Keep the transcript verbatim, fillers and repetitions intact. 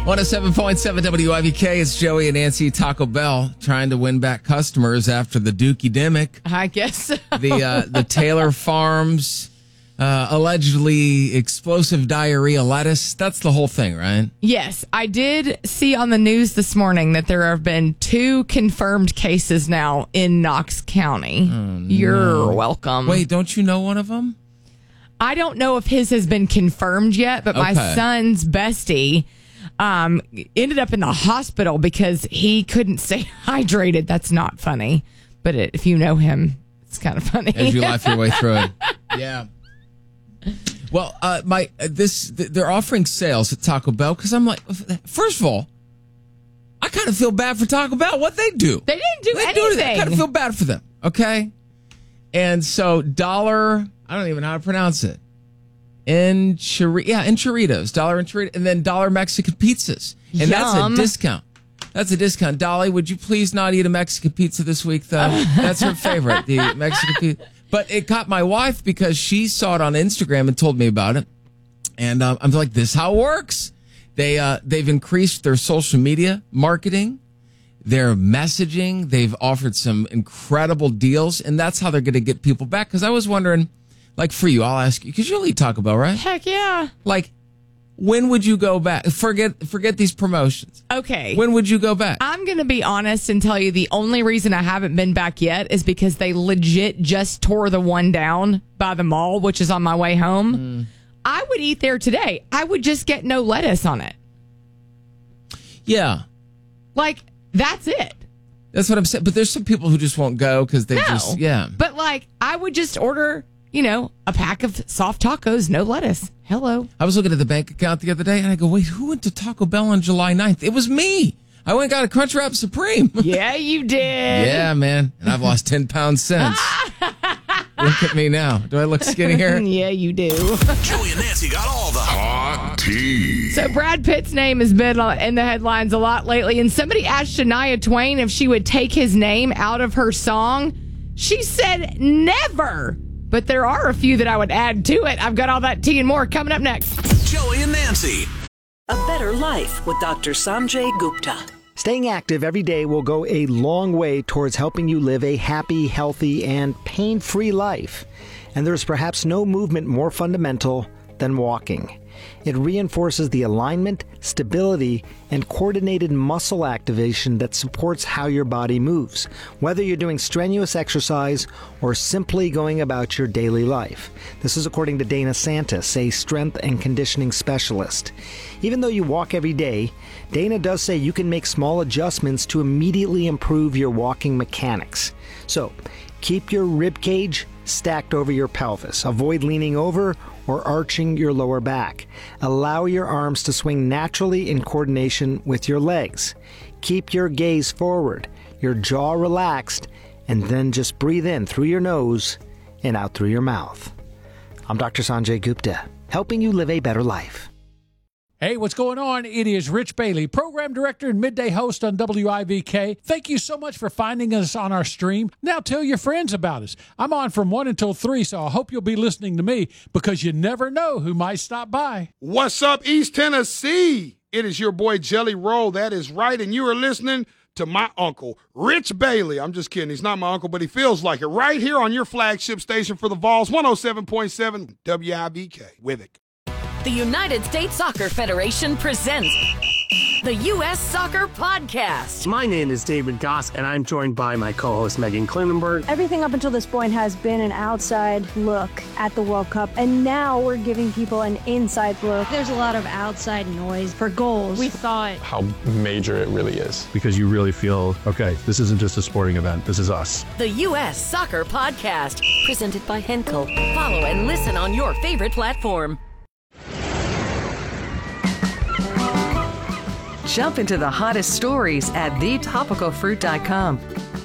one oh seven point seven W I V K. It's Joey and Nancy. Taco Bell trying to win back customers after the Dookie Dimmick. I guess so. The uh, the Taylor Farms uh, allegedly explosive diarrhea lettuce. That's the whole thing, right? Yes. I did see on the news this morning that there have been two confirmed cases now in Knox County. Oh, no. You're welcome. Wait, don't you know one of them? I don't know if his has been confirmed yet, but my Okay. son's bestie um, ended up in the hospital because he couldn't stay hydrated. That's not funny, but it, if you know him, it's kind of funny. As you laugh your way through it. Yeah. Well, uh, my uh, this th- they're offering sales at Taco Bell because I'm like, first of all, I kind of feel bad for Taco Bell. What they do? They didn't do They anything. do I kind of feel bad for them. Okay, and so dollar. I don't even know how to pronounce it. Enchir- yeah, enchiritos, dollar enchiritos, and then dollar Mexican pizzas, and Yum. that's a discount. That's a discount. Dolly, would you please not eat a Mexican pizza this week, though? That's her favorite, the Mexican pizza. But it caught my wife because she saw it on Instagram and told me about it, and um, I'm like, "This is how it works." They uh, they've increased their social media marketing, their messaging. They've offered some incredible deals, and that's how they're going to get people back. Because I was wondering. Like for you, I'll ask you, because you'll eat Taco Bell, right? Heck yeah. Like, when would you go back? Forget forget these promotions. Okay. When would you go back? I'm going to be honest and tell you the only reason I haven't been back yet is because they legit just tore the one down by the mall, which is on my way home. Mm. I would eat there today. I would just get no lettuce on it. Yeah. Like, that's it. That's what I'm saying. But there's some people who just won't go because they No. just, yeah. But, like, I would just order, you know, a pack of soft tacos, no lettuce. Hello. I was looking at the bank account the other day, and I go, wait, who went to Taco Bell on July ninth? It was me. I went and got a Crunchwrap Supreme. Yeah, you did. Yeah, man. And I've lost ten pounds since. Look at me now. Do I look skinnier? Yeah, you do. Joey and Nancy got all the hot tea. So Brad Pitt's name has been in the headlines a lot lately, and somebody asked Shania Twain if she would take his name out of her song. She said never, but there are a few that I would add to it. I've got all that tea and more coming up next. Joey and Nancy. A Better Life with Doctor Sanjay Gupta. Staying active every day will go a long way towards helping you live a happy, healthy, and pain-free life. And there's perhaps no movement more fundamental than walking. It reinforces the alignment, stability, and coordinated muscle activation that supports how your body moves, whether you're doing strenuous exercise or simply going about your daily life. This is according to Dana Santis, a strength and conditioning specialist. Even though you walk every day, Dana does say you can make small adjustments to immediately improve your walking mechanics. So, keep your rib cage stacked over your pelvis. Avoid leaning over or arching your lower back. Allow your arms to swing naturally in coordination with your legs. Keep your gaze forward, your jaw relaxed, and then just breathe in through your nose and out through your mouth. I'm Doctor Sanjay Gupta, helping you live a better life. Hey, what's going on? It is Rich Bailey, program director and midday host on W I V K. Thank you so much for finding us on our stream. Now tell your friends about us. I'm on from one until three, so I hope you'll be listening to me because you never know who might stop by. What's up, East Tennessee? It is your boy Jelly Roll. That is right, and you are listening to my uncle, Rich Bailey. I'm just kidding. He's not my uncle, but he feels like it. Right here on your flagship station for the Vols, one oh seven point seven W I V K. With it. The United States Soccer Federation presents the U S Soccer Podcast. My name is David Goss, and I'm joined by my co-host Megan Klinenberg. Everything up until this point has been an outside look at the World Cup, and now we're giving people an inside look. There's a lot of outside noise for goals. We thought how major it really is. Because you really feel, okay, this isn't just a sporting event, this is us. The U S Soccer Podcast, presented by Henkel. Follow and listen on your favorite platform. Jump into the hottest stories at the topical fruit dot com.